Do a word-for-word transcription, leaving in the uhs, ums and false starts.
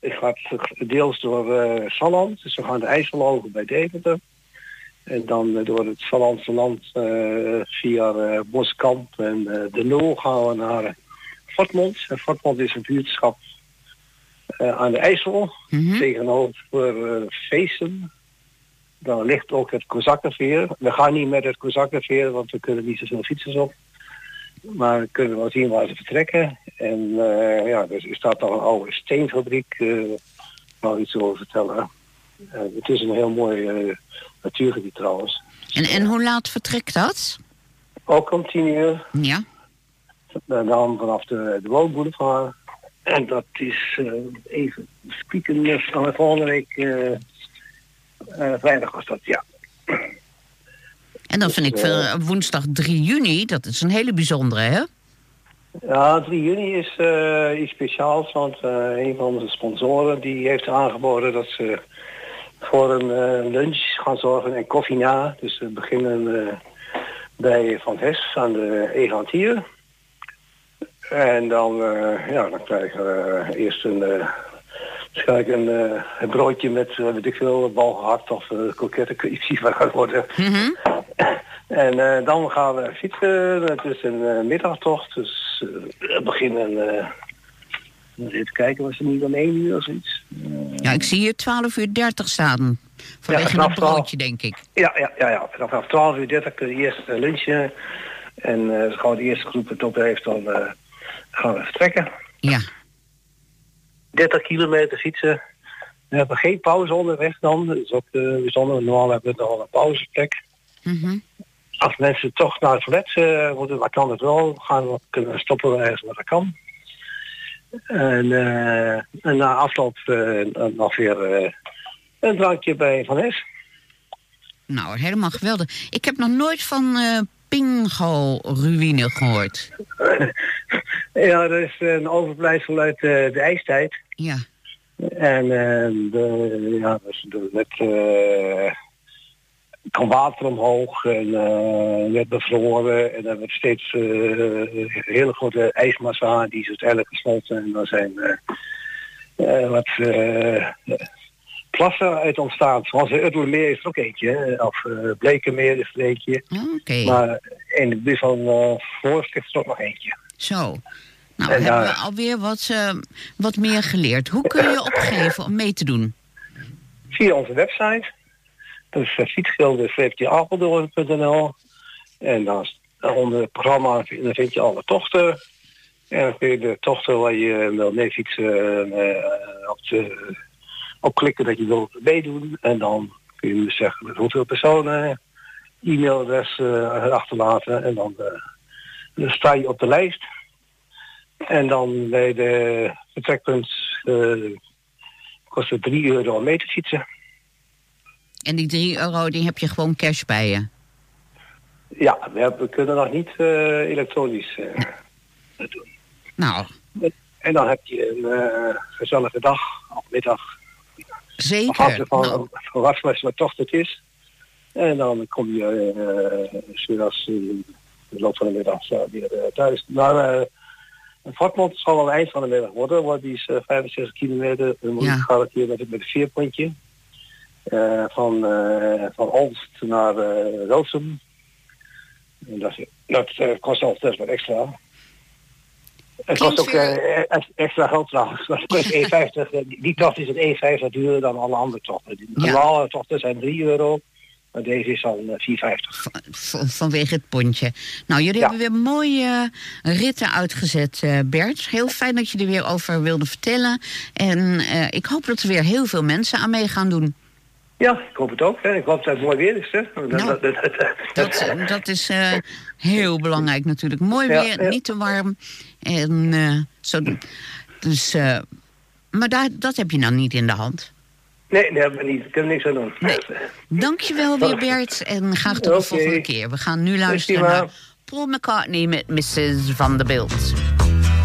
Het gaat deels door uh, Salland. Dus we gaan de IJssel over bij Deventer. En dan uh, door het Sallandse land uh, via uh, Boskamp en uh, de Nul gaan we naar uh, Fortmond. En Fortmond is een buurtschap uh, aan de IJssel. Mm-hmm. Tegenover uh, Feesten. Dan ligt ook het Kozakkenveer. We gaan niet met het Kozakkenveer, want we kunnen niet zoveel fietsers op. Maar we kunnen wel zien waar ze vertrekken. En uh, ja, er staat nog een oude steenfabriek. Uh, waar iets over vertellen. Uh, het is een heel mooi uh, natuurgebied trouwens. En, en hoe laat vertrekt dat? Ook om tien uur. Ja. En dan vanaf de, de Woonboulevard. En dat is uh, even spieken van de volgende week. Uh, uh, vrijdag was dat, ja. En dan vind ik uh, woensdag drie juni, dat is een hele bijzondere, hè? Ja, drie juni is uh, iets speciaals, want uh, een van onze sponsoren die heeft aangeboden dat ze voor een uh, lunch gaan zorgen en koffie na. Dus we beginnen uh, bij Van Hes aan de Egantier. En dan, uh, ja, dan krijgen we uh, eerst een, uh, een, uh, een broodje met, uh, weet ik veel, balgehakt of uh, kroketten, kun je zien waar het worden. Mm-hmm. En uh, dan gaan we fietsen. Het is een uh, middagtocht, dus uh, we beginnen... Uh, even kijken, was het niet om één uur of zoiets? Uh, ja, ik zie hier twaalf uur dertig staan. Vanwege ja, het broodje, denk ik. Ja, ja, ja, ja. Vanaf twaalf uur dertig kun je eerst uh, lunchen. En uh, als gewoon de eerste groep het op heeft, dan uh, gaan we vertrekken. Ja. dertig kilometer fietsen. We hebben geen pauze onderweg dan. Dat is ook uh, bijzonder. Normaal hebben we nog een pauzeplek. Mm-hmm. Als mensen toch naar het toilet uh, moeten, dan kan het wel. Gaan we kunnen stoppen ergens waar dat kan. En, uh, en na afloop uh, nog weer uh, een drankje bij Van Es. Nou, helemaal geweldig. Ik heb nog nooit van uh, Pingo-ruïne gehoord. Ja, dat is een overblijfsel uit uh, de ijstijd. Ja. En uh, de, ja, dus de, met... Uh, kwam water omhoog en uh, werd bevroren en er werd steeds uh, hele grote ijsmassa die is uiteindelijk gesmolten en dan zijn uh, uh, wat uh, plassen uit ontstaan. Zoals de Uttermeer is er ook eentje, hè? Of uh, Blekenmeer is er eentje. Okay. Maar in de buurt van uh, Voorst is er ook nog eentje. Zo. Nou, en, hebben uh, we alweer wat, uh, wat meer geleerd. Hoe kun je opgeven om mee te doen? Via onze website. Dat is uh, fietsgilde streepje apeldoorn punt n l. En dan onder het programma dan vind je alle tochten. En dan kun je de tochten waar je wil mee fietsen uh, op, de, op klikken dat je wilt meedoen. En dan kun je dus zeggen met hoeveel personen, e-mailadres uh, achterlaten. En dan, uh, dan sta je op de lijst. En dan bij de vertrekpunt uh, kost het drie euro om mee te fietsen. En die drie euro, die heb je gewoon cash bij je? Ja, we, hebben, we kunnen nog niet uh, elektronisch uh, doen. Nou. En dan heb je een uh, gezellige dag, of middag. Zeker. Afhankelijk van, nou. van wat voor tocht het is. En dan kom je uh, zoals in de loop van de middag uh, weer uh, thuis. Maar uh, een Fortmond zal al eind van de middag worden, want die is uh, vijfenzestig kilometer. Dan moet je gaan het hier met, met een veerpuntje. Uh, van, uh, van Olst naar uh, Roosum. En dat dat uh, kost altijd wat extra. Het kost ook uh, extra geld trouwens. Dat kost één vijftig. Die tocht is het één vijftig duurder dan alle andere tochten. De normale tochten zijn drie euro. Maar deze is al uh, vier vijftig. Van, vanwege het pontje. Nou, jullie ja. hebben weer mooie uh, ritten uitgezet, uh, Bert. Heel fijn dat je er weer over wilde vertellen. En uh, ik hoop dat er weer heel veel mensen aan mee gaan doen. Ja, ik hoop het ook. Hè. Ik hoop dat het mooi weer is. Hè. Nou, dat, dat is uh, heel belangrijk natuurlijk. Mooi weer, ja, ja. Niet te warm. En, uh, zo, dus, uh, maar daar, dat heb je nou niet in de hand. Nee, dat hebben we niet. Ik heb er niks aan doen. Nee. Dankjewel weer, Bert. En graag tot de okay. volgende keer. We gaan nu luisteren naar Paul McCartney met missus Vanderbilt.